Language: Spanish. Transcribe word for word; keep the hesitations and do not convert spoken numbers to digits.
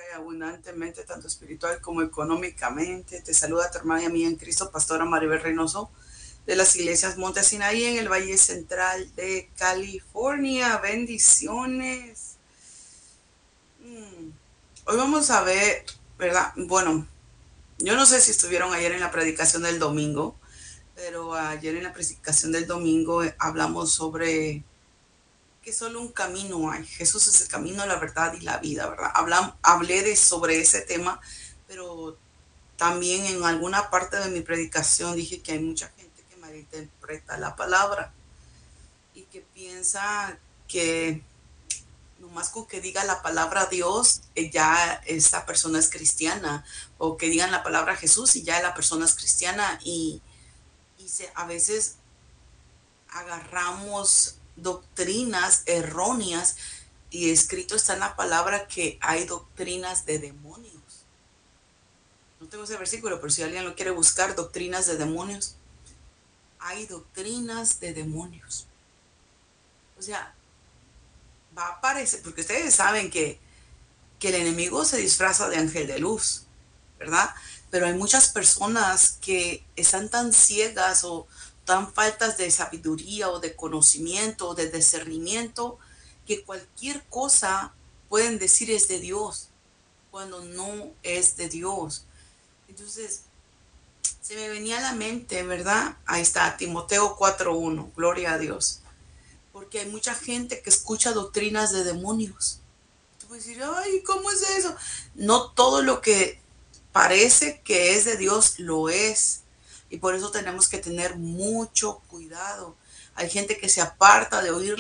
y abundantemente, tanto espiritual como económicamente. Te saluda tu hermana y amiga en Cristo, Pastora Maribel Reynoso, de las iglesias Monte Sinaí en el Valle Central de California. Bendiciones. Mm. Hoy vamos a ver, ¿verdad? Bueno, yo no sé si estuvieron ayer en la predicación del domingo, pero ayer en la predicación del domingo hablamos sobre que solo un camino hay. Jesús es el camino, la verdad y la vida, ¿verdad? Hablam, hablé de, sobre ese tema, pero también en alguna parte de mi predicación dije que hay mucha gente que malinterpreta la palabra y que piensa que nomás con que diga la palabra Dios, eh, ya esta persona es cristiana, o que digan la palabra Jesús y ya la persona es cristiana, y, y se, a veces agarramos doctrinas erróneas, y escrito está en la palabra que hay doctrinas de demonios. No tengo ese versículo, pero si alguien lo quiere buscar, doctrinas de demonios. Hay doctrinas de demonios. O sea, va a aparecer, porque ustedes saben que, que el enemigo se disfraza de ángel de luz, ¿verdad? Pero hay muchas personas que están tan ciegas o tan faltas de sabiduría o de conocimiento o de discernimiento que cualquier cosa pueden decir es de Dios cuando no es de Dios. Entonces, se me venía a la mente, ¿verdad? Ahí está, Timoteo cuatro uno, gloria a Dios. Porque hay mucha gente que escucha doctrinas de demonios. Tú puedes decir, ay, ¿cómo es eso? No todo lo que parece que es de Dios lo es. Y por eso tenemos que tener mucho cuidado. Hay gente que se aparta de oír